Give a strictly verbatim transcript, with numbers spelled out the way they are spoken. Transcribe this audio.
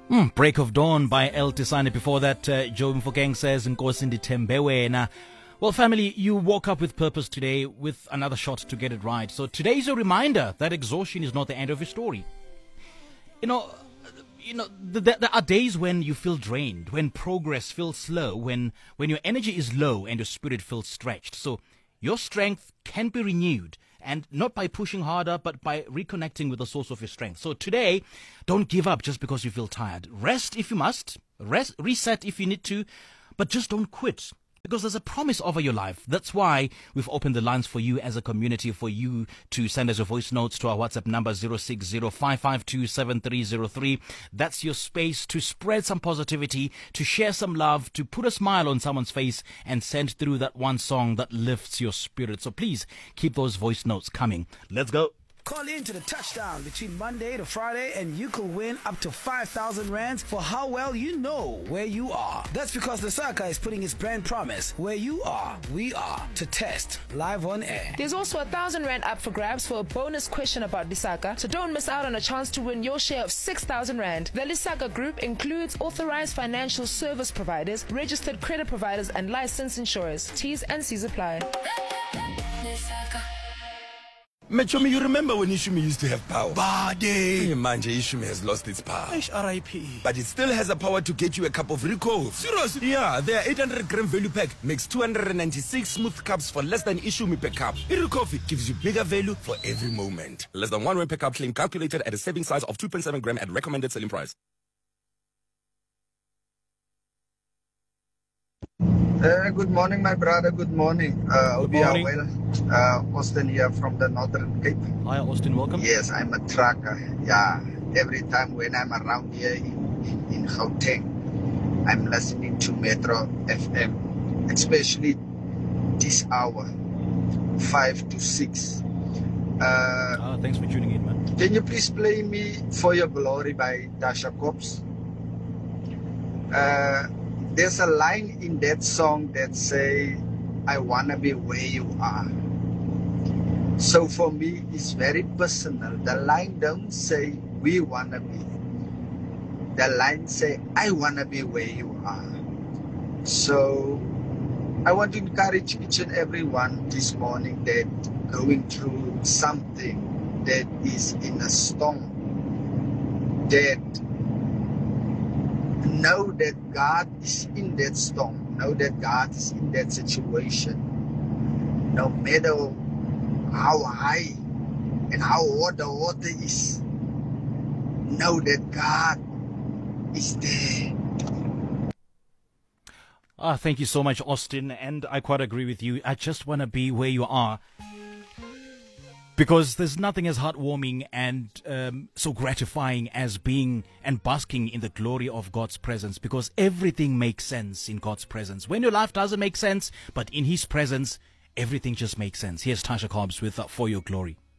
Mm, Break of Dawn by El Tisane. Before that, uh, Joe Mfokeng says, Nkosi Nditembe wena. Well, family, you woke up with purpose today with another shot to get it right. So today is a reminder that exhaustion is not the end of your story. You know, you know, th- th- there are days when you feel drained, when progress feels slow, when, when your energy is low and your spirit feels stretched. So your strength can be renewed. And not by pushing harder, but by reconnecting with the source of your strength. So today, don't give up just because you feel tired. Rest if you must. Rest, reset if you need to. But just don't quit. Because there's a promise over your life. That's why we've opened the lines for you as a community, for you to send us your voice notes to our WhatsApp number zero six zero, five five two, seven three zero three. That's your space to spread some positivity, to share some love, to put a smile on someone's face and send through that one song that lifts your spirit. So please keep those voice notes coming. Let's go. Call in to the touchdown between Monday to Friday and you could win up to five thousand rands for how well you know where you are. That's because Lesaka is putting its brand promise, where you are, we are, to test live on air. There's also a thousand rand up for grabs for a bonus question about Lesaka, so don't miss out on a chance to win your share of six thousand rand. The Lesaka Group includes authorized financial service providers, registered credit providers and licensed insurers. T's and C's apply. Mechomi, you remember when Ishumi used to have power? Bade! Manje, Ishumi has lost its power. H R I P. But it still has the power to get you a cup of Rico. Seriously? Yeah, their eight hundred gram value pack makes two hundred ninety-six smooth cups for less than Ishumi per cup. Iri Coffee gives you bigger value for every moment. Less than one rand per cup claim calculated at a serving size of two point seven gram at recommended selling price. Uh, good morning, my brother. Good morning. Uh, Good we morning. are well. Uh, Austin here from the Northern Cape. Hi, Austin. Welcome. Yes, I'm a trucker. Yeah, every time when I'm around here in, in, in Gauteng, I'm listening to Metro F M, especially this hour, five to six. Uh, Ah, thanks for tuning in, man. can you please play me For Your Glory by Tasha Cobbs? Uh, There's a line in that song that say, I wanna be where you are. So for me, it's very personal. The line don't say, we wanna be. The line say, I wanna be where you are. So I want to encourage each and everyone this morning that going through something that is in a storm, that know that God is in that storm. Know that God is in that situation. No matter how high and how hot the water is, know that God is there. Ah, thank you so much, Austin. And I quite agree with you. I just want to be where you are. Because there's nothing as heartwarming and um, so gratifying as being and basking in the glory of God's presence. Because everything makes sense in God's presence. When your life doesn't make sense, but in His presence, everything just makes sense. Here's Tasha Cobbs with uh, For Your Glory.